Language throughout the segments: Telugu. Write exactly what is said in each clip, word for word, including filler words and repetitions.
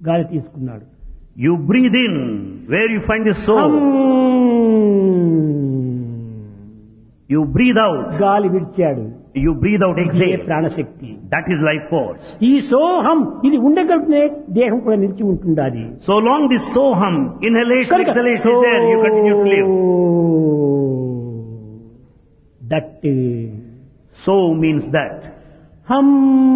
గాలి తీసుకున్నాడు. You breathe in where you find the soul. You breathe out. గాలి విడిచాడు. You breathe out, ఇదే exhale. ప్రాణశక్తి. That is life force. ఈ సోహం ఇది ఉండగలిగితే దేహం కూడా నిలిచి ఉంటుండాలి. So long this soham, inhalation, కనుక exhalation is there, you continue to live. That So means that. హం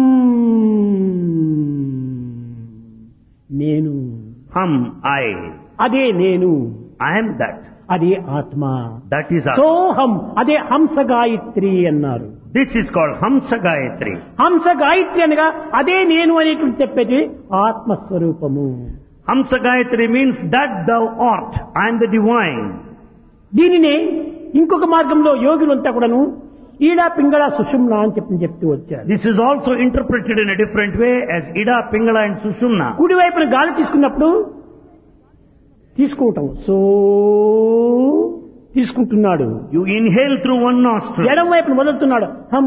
నేను, Hum, I. అదే నేను, I am that. అదే ఆత్మ. That is Atma. సోహం అదే హంస గాయత్రి అన్నారు. This is called Hamsa Gayatri. హంస గాయత్రి అనగా అదే నేను అనేటువంటి చెప్పేది ఆత్మస్వరూపము. Hamsa Gayatri means that thou art. I am the divine. దీనినే ఇంకొక మార్గంలో యోగులంతా కూడాను ఈడా పింగళ సుషుమ్న అని చెప్పి చెప్తూ వచ్చారు. This is also interpreted in a different way as Ida, Pingala and Sushumna. కుడి వైపున గాలి తీసుకున్నప్పుడు తీసుకోవటం సో తీసుకుంటున్నాడు. You inhale through one nostril. ఎడం వైపున వదులుతున్నాడు. హం.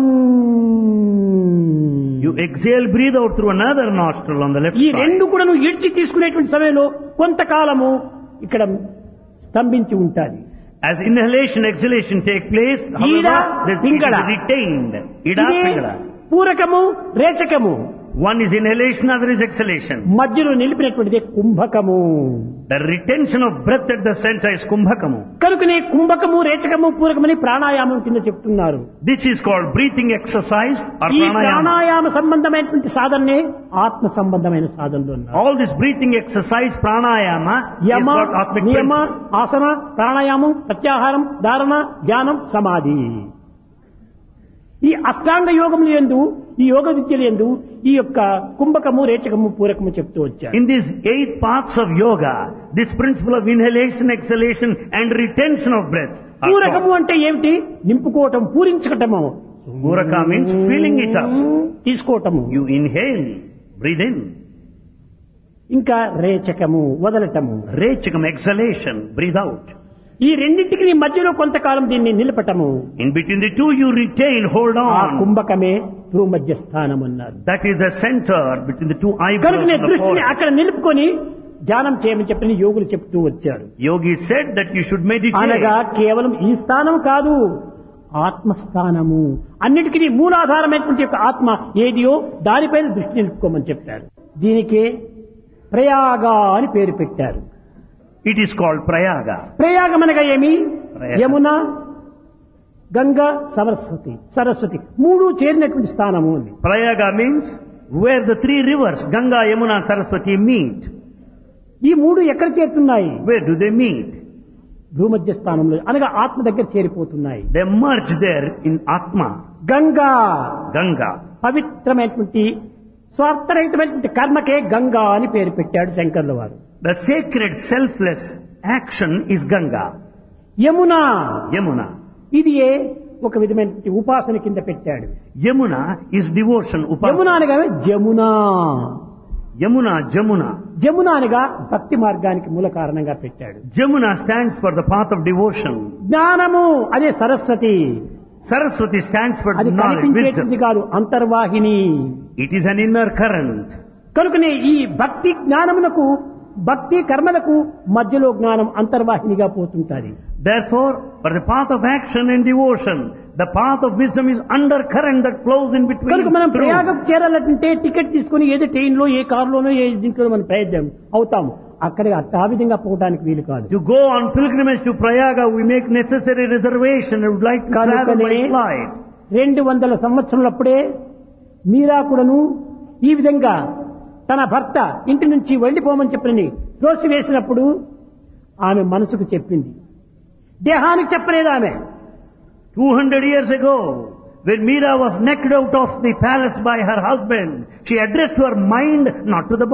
You exhale, breathe out through another nostril on the left ఈ side. రెండు కూడా నువ్వు ఇడ్చి తీసుకునేటువంటి సమయంలో కొంతకాలము ఇక్కడ స్తంభించి ఉంటాది. As inhalation, exhalation take place, Ida, however, this is Pingala. retained. Ida, ఇదే Pingala. పూరకము రేచకము. One is inhalation, other is exhalation. మధ్యలో నిలిపినటువంటిది కుంభకము. The retention of breath at the center is kumbhakamu. కనుకనే కుంభకము రేచకము పూరకమని ప్రాణాయామం కింద చెప్తున్నారు. This is called breathing exercise or ఈ pranayama. ప్రాణాయామ సంబంధమైనటువంటి సాధననే ఆత్మ సంబంధమైన సాధనలు అన్నారు. All this breathing exercise, pranayama, Yama, is got atmic నియమ, principle. ఆసన, ప్రాణాయామం, ప్రత్యాహారం, ధారణ, ధ్యానం, సమాధి. ఈ అష్టాంగ యోగములు యందు, ఈ యోగ విద్యలు యందు ఈ యొక్క కుంభకము రేచకము పూరకము చెప్తూ వచ్చారు. In these eight paths of yoga, this principle of inhalation, exhalation and retention of breath are పూరకము taught. అంటే ఏమిటి? నింపుకోవటం, పూరించటము. Puraka means filling it up. తీసుకోవటము. You inhale, breathe in. ఇంకా రేచకము వదలటము. Rechakam, exhalation, breathe out. ఈ రెండింటికి నీ మధ్యలో కొంతకాలం దీన్ని నిలపటము. In between the two you retain, hold ఆ on. కుంభకమే భూమధ్య స్థానం అన్నారు. That is the center between the two eyebrows కనుక నీ of the దృష్టిని forehead. అక్కడ నిలుపుకొని ధ్యానం చేయమని చెప్పి యోగులు చెప్తూ వచ్చారు. Yogi said that you should meditate. అనగా కేవలం ఈ స్థానం కాదు, ఆత్మస్థానము. అన్నిటికీ మూలాధారమైనటువంటి యొక్క ఆత్మ ఏదియో దానిపైన దృష్టి నిలుపుకోమని చెప్పారు. దీనికే ప్రయాగ అని పేరు పెట్టారు. It is called Prayaga. ప్రయాగం అనగా ఏమి? ప్రయాగ. యమున, గంగా, సరస్వతి. సరస్వతి మూడు చేరినటువంటి స్థానము అని. Prayaga means where the three rivers, Ganga, Yamuna, Saraswati meet. ఈ మూడు ఎక్కడ చేరుతున్నాయి? Where do they meet? భూమధ్య స్థానంలో అనగా ఆత్మ దగ్గర చేరిపోతున్నాయి. They merge there in Atma. Ganga Ganga. పవిత్రమైనటువంటి స్వార్థరహితమైనటువంటి కర్మకే గంగా అని పేరు పెట్టాడు శంకర్ల వారు. The sacred selfless action is Ganga. Yamuna Yamuna. ఇది ఏ ఒక విధమైనటువంటి ఉపాసన కింద పెట్టాడు. Yamuna is devotion, Yamuna upasana. అనగా జమున. Yamuna, Jamuna. జమున అనగా భక్తి మార్గానికి మూల కారణంగా పెట్టాడు. Jamuna stands for the path of devotion. జ్ఞానము అదే సరస్వతి. Saraswati stands for అది knowledge, కనిపించేటువంటి wisdom. కాదు, అంతర్వాహిని. It is an inner current. కనుకనే ఈ భక్తి జ్ఞానమునకు, భక్తి కర్మలకు మధ్యలో జ్ఞానం అంతర్వాహినిగా పోతుంటాది. Therefore, for the path of action and devotion, the path of wisdom is undercurrent that flows in between. కనుక మనం through. ప్రయాగం చేరాలంటే టికెట్ తీసుకుని ఏదో ట్రైన్ లో, ఏ కారులోనో, ఏ దీంట్లో మనం ప్రయత్నం అవుతాము. అక్కడ ఆ విధంగా పోవడానికి వీలు కాదు. To go on pilgrimage to Prayaga, we make necessary reservation and would like to travel by flight. రెండు వందల సంవత్సరాలప్పుడే మీరా కూడాను ఈ విధంగా తన భర్త ఇంటి నుంచి వెళ్ళిపోమని చెప్పని త్రోసివేసినప్పుడు ఆమె మనసుకు చెప్పింది, దేహానికి చెప్పలేదు ఆమె. two hundred years ago, when Meera was knocked out of the palace by her husband, she addressed her mind not to the